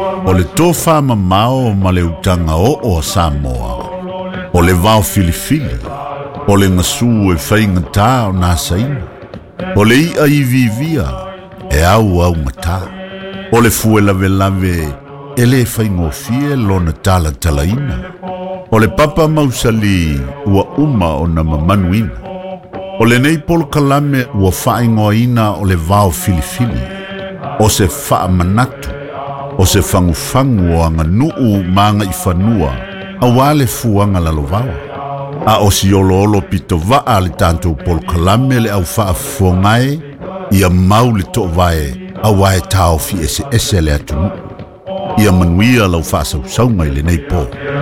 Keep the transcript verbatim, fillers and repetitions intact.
O le tofa mamao ma le utanga o o Samoa. O le vao filifili. O le ngasu e whainga tā o nā saina. O le ia i vivia e au au ngata. O le fue lave lave e le whaingo fie lona tala talaina. O le papa mausali ua uma o na mamanuina. O le nei polo kalame ua whaingoa ina o le vao filifili. O se wha manatu. O se fangufangu o anga nuu maanga i whanua. A wale fuanga lalovawa. A o si olo olo pito vaa le tanto polo kalame le au wha fongae. Ia mau le to vae. A wae tau fi ese ese le atunu. Ia manuia lau wha sau sau ngai le nei po.